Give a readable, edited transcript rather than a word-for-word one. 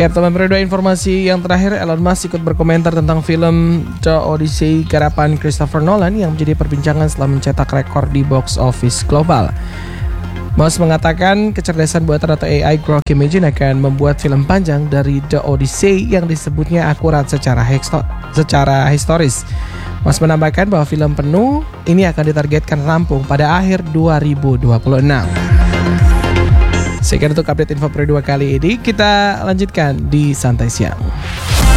Ya, teman Periode, informasi yang terakhir, Elon Musk ikut berkomentar tentang film The Odyssey garapan Christopher Nolan yang menjadi perbincangan setelah mencetak rekor di box office global. Musk mengatakan kecerdasan buatan atau AI Grok Imagine akan membuat film panjang dari The Odyssey yang disebutnya akurat secara historis. Musk menambahkan bahwa film penuh ini akan ditargetkan rampung pada akhir 2026. Sekian untuk update info Periode kali ini. Kita lanjutkan di Santai Siang.